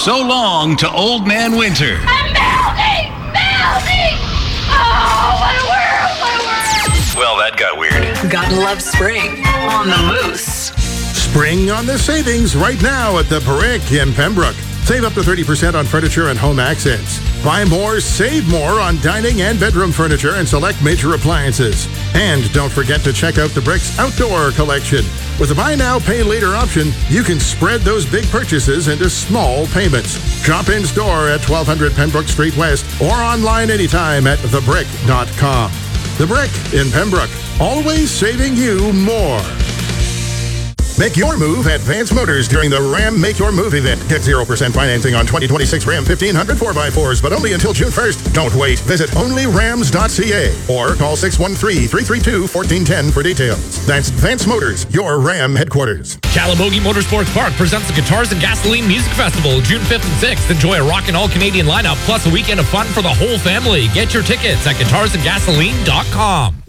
So long to Old Man Winter. I'm melting! Melting! Oh, what a world! What a world! Well, that got weird. Gotta love spring on the Moose. Spring on the savings right now at the Brick in Pembroke. Save up to 30% on furniture and home accents. Buy more, save more on dining and bedroom furniture and select major appliances. And don't forget to check out the Brick's outdoor collection. With a buy now, pay later option, you can spread those big purchases into small payments. Shop in store at 1200 Pembroke Street West or online anytime at thebrick.com. The Brick in Pembroke, always saving you more. Make your move at Vance Motors during the Ram Make Your Move event. Get 0% financing on 2026 Ram 1500 4x4s, but only until June 1st. Don't wait. Visit onlyrams.ca or call 613-332-1410 for details. That's Vance Motors, your Ram headquarters. Calabogie Motorsports Park presents the Guitars and Gasoline Music Festival June 5th and 6th. Enjoy a rockin' all-Canadian lineup plus a weekend of fun for the whole family. Get your tickets at guitarsandgasoline.com.